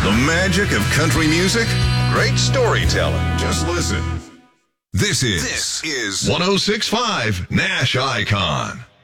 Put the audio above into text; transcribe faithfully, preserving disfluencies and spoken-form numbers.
The magic of country music? Great storytelling. Just listen. This is, this is one oh six point five Nash Icon.